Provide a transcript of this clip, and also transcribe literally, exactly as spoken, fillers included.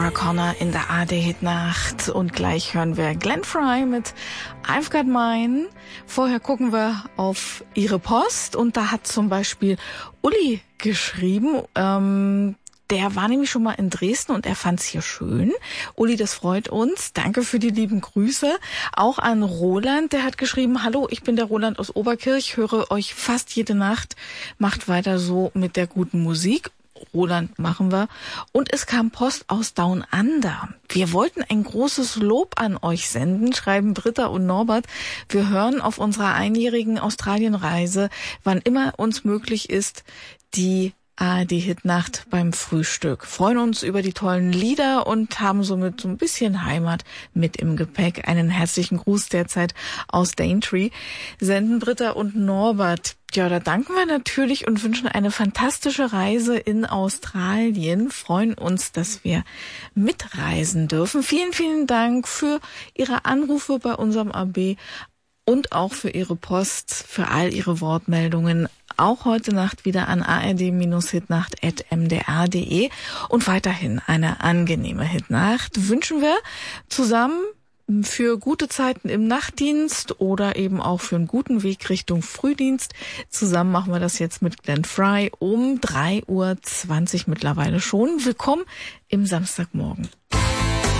Connor in der A R D-Hitnacht und gleich hören wir Glenn Frey mit I've Got Mine. Vorher gucken wir auf ihre Post und da hat zum Beispiel Uli geschrieben, ähm, der war nämlich schon mal in Dresden und er fand's hier schön. Uli, das freut uns. Danke für die lieben Grüße. Auch an Roland, der hat geschrieben, hallo, ich bin der Roland aus Oberkirch, höre euch fast jede Nacht. Macht weiter so mit der guten Musik. Roland, machen wir. Und es kam Post aus Down Under. Wir wollten ein großes Lob an euch senden, schreiben Britta und Norbert. Wir hören auf unserer einjährigen Australienreise, wann immer uns möglich ist, die A R D-Hitnacht beim Frühstück. Freuen uns über die tollen Lieder und haben somit so ein bisschen Heimat mit im Gepäck. Einen herzlichen Gruß derzeit aus Daintree. Senden Britta und Norbert. Ja, da danken wir natürlich und wünschen eine fantastische Reise in Australien. Freuen uns, dass wir mitreisen dürfen. Vielen, vielen Dank für Ihre Anrufe bei unserem A B und auch für Ihre Post, für all Ihre Wortmeldungen. Auch heute Nacht wieder an a r d hitnacht at m d r punkt d e und weiterhin eine angenehme Hitnacht wünschen wir zusammen für gute Zeiten im Nachtdienst oder eben auch für einen guten Weg Richtung Frühdienst. Zusammen machen wir das jetzt mit Glenn Frey um drei Uhr zwanzig mittlerweile schon. Willkommen im Samstagmorgen.